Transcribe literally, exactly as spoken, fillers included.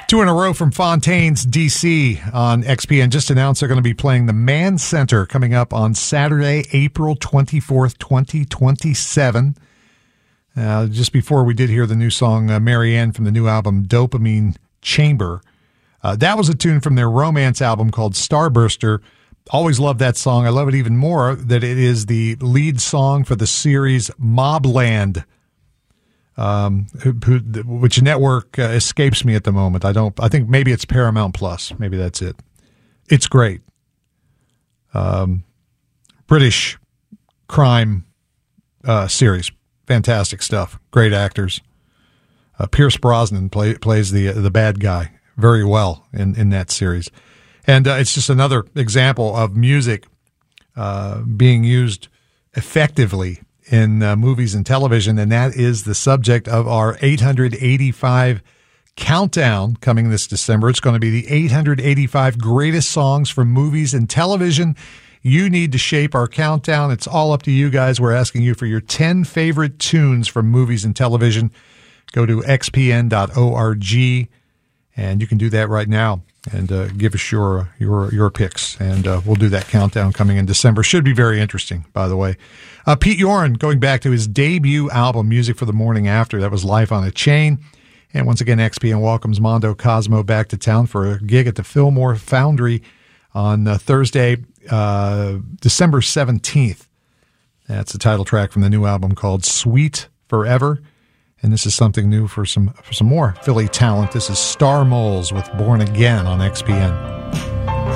Two in a row from Fontaine's D C on X P N. Just announced they're going to be playing the Mann Center coming up on Saturday, April twenty-fourth, twenty twenty-seven. Uh, just before we did hear the new song, uh, Marianne, from the new album Dopamine Chamber. Uh, that was a tune from their romance album called Starburster. Always loved that song. I love it even more that it is the lead song for the series Mobland, um, who, who, which network uh, escapes me at the moment. I don't. I think maybe it's Paramount Plus. Maybe that's it. It's great. Um, British crime uh, series. Fantastic stuff. Great actors. Uh, Pierce Brosnan play, plays the the bad guy very well in, in that series. And uh, it's just another example of music uh, being used effectively in uh, movies and television, and that is the subject of our eight hundred eighty-five countdown coming this December. It's going to be the eight hundred eighty-five greatest songs from movies and television. You need to shape our countdown. It's all up to you guys. We're asking you for your ten favorite tunes from movies and television. Go to x p n dot org, and you can do that right now and uh, give us your your your picks. And uh, we'll do that countdown coming in December. Should be very interesting, by the way. Uh, Pete Yoren, going back to his debut album, Music for the Morning After. That was Life on a Chain. And once again, X P N welcomes Mondo Cosmo back to town for a gig at the Fillmore Foundry on uh, Thursday, uh, December seventeenth. That's the title track from the new album called Sweet Forever. And this is something new for some for some more Philly talent. This is Star Moles with Born Again on X P N.